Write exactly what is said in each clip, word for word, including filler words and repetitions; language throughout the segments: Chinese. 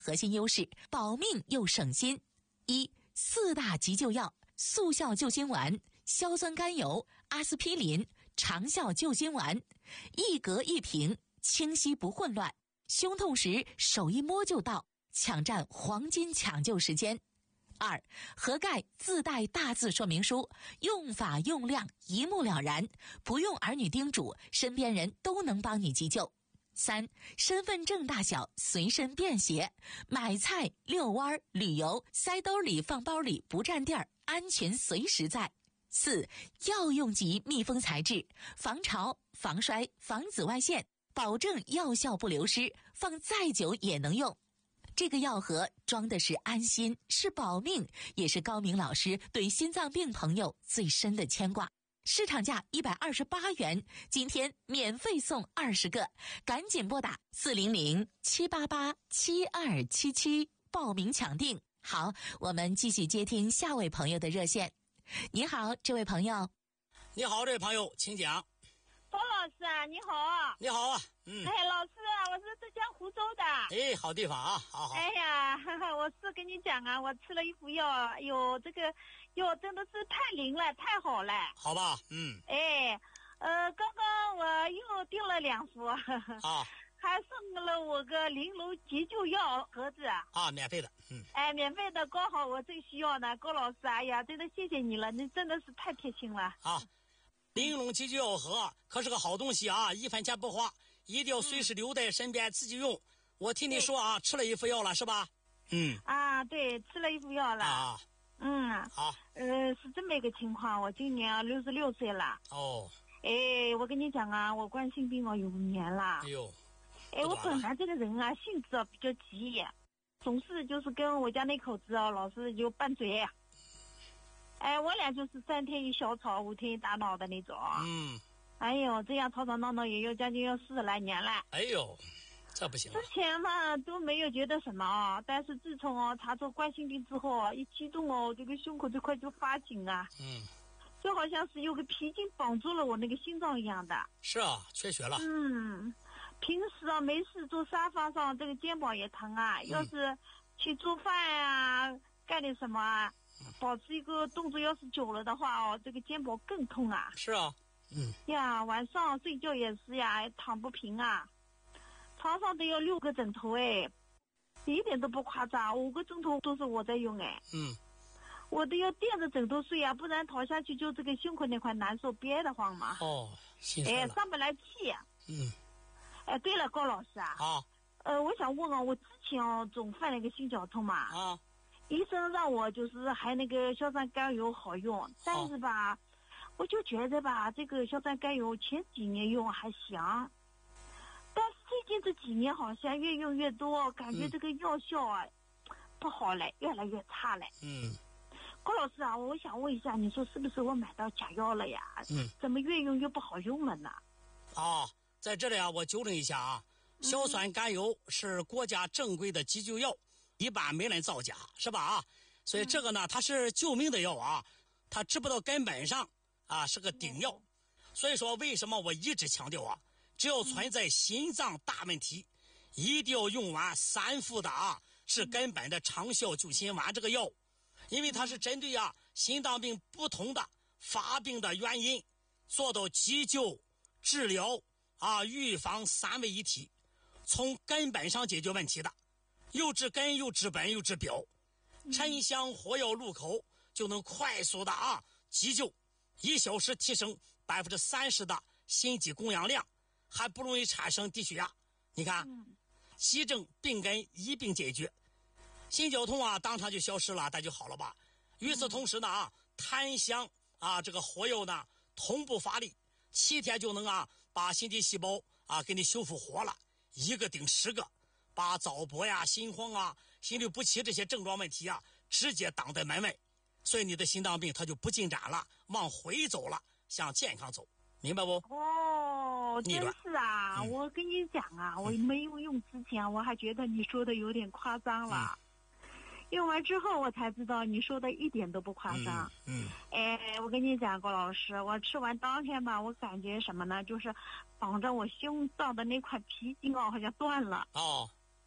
核心优势，保命又省心。一、四大急救药：速效救心丸、硝酸甘油、阿司匹林、长效救心丸，一格一瓶，清晰不混乱。胸痛时手一摸就到，抢占黄金抢救时间。二、盒盖自带大字说明书，用法用量一目了然，不用儿女叮嘱，身边人都能帮你急救。三、身份证大小，随身便携，买菜、遛弯、旅游，塞兜里放包里不占地儿，安全随时在。四、药用级密封材质，防潮、防摔、防紫外线，保证药效不流失，放再久也能用。这个药盒装的是安心，是保命，也是高明老师对心脏病朋友最深的牵挂。市场价一百二十八元，今天免费送二十个，赶紧拨打四零零七八八七二七七报名抢订。好，我们继续接听下位朋友的热线。你好，这位朋友。 你好，这位朋友，请讲。 方老师啊，你好啊。 你好啊，嗯。 哎，老师啊，我是浙江湖州的。 哎，好地方啊，好好。 哎呀，哈哈，我是跟你讲啊，我吃了一副药，哎呦，这个药真的是太灵了，太好了。 好吧，嗯。 哎，呃，刚刚我又订了两副。啊。还送了我个玲珑急救药盒子啊，免费的，嗯， 哎，免费的，刚好我最需要的。高老师，哎呀，真的谢谢你了，你真的是太贴心了啊！玲珑急救药盒可是个好东西啊，一分钱不花，一定要随时留在身边自己用。我听你说啊，吃了一副药了是吧？嗯啊，对，吃了一副药了啊， 嗯， 好， 呃，是这么一个情况，我今年六十六岁了。 哦， 哎，我跟你讲啊，我冠心病哦有五年了。 哎呦。 哎，我本来这个人啊，性子啊比较急，总是就是跟我家那口子啊，老是就拌嘴。哎，我俩就是三天一小吵，五天一大闹的那种。 嗯。 哎呦，这样吵吵闹闹也有将近要四十来年了。 哎呦，这不行。 之前嘛都没有觉得什么啊，但是自从哦查出冠心病之后啊，一激动哦，这个胸口这块就发紧啊。 嗯。 就好像是有个皮筋绑住了我那个心脏一样的。 是啊，缺血了。 嗯。平时啊没事坐沙发上这个肩膀也疼啊、嗯、要是去做饭啊干点什么啊、嗯、保持一个动作要是久了的话哦这个肩膀更痛啊。 是啊，嗯呀，晚上睡觉也是呀，躺不平啊，床上都要六个枕头哎，一点都不夸张，五个枕头都是我在用哎。 嗯， 我都要垫着枕头睡啊，不然躺下去就这个胸口那块难受憋得慌嘛。 哦， 哎，上不来气。 嗯。 哎，对了，高老师啊， 啊， 呃，我想问啊，我之前哦总犯了一个心绞痛嘛， 啊， 医生让我就是还那个硝酸甘油好用，但是吧，我就觉得吧，这个硝酸甘油前几年用还行，但是最近这几年好像越用越多，感觉这个药效啊、嗯、不好了，越来越差了。 嗯， 高老师啊，我想问一下，你说是不是我买到假药了呀？ 嗯， 怎么越用越不好用了呢？ 啊。在这里啊，我纠正一下啊，硝酸甘油是国家正规的急救药，一般没人造假，是吧啊？所以这个呢，它是救命的药啊，它治不到根本上啊，是个顶药。所以说，为什么我一直强调啊，只要存在心脏大问题，一定要用完三副的啊，治根本的长效救心丸这个药，因为它是针对啊心脏病不同的发病的原因，做到急救、治疗。啊，预防三位一体，从根本上解决问题的，又治根又治本又治表，沉香活药入口就能快速的啊急救，一小时提升百分之三十的心肌供氧量，还不容易产生低血压。你看，急症病根一并解决，心绞痛啊当场就消失了，那就好了吧。与此同时呢啊，檀香啊这个活药呢同步发力。七天就能啊，把心肌细胞啊给你修复活了，一个顶十个，把早搏呀、心慌啊、心律不齐这些症状问题啊，直接挡在门外，所以你的心脏病它就不进展了，往回走了，向健康走，明白不？ 哦，真是啊、嗯！我跟你讲啊，我没有用之前，我还觉得你说的有点夸张了。嗯用完之后我才知道你说的一点都不夸张。 嗯， 嗯哎，我跟你讲，郭老师，我吃完当天吧，我感觉什么呢？就是绑着我胸脏的那块皮筋哦，好像断了。 哦。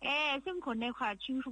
哎，省空的话，轻松。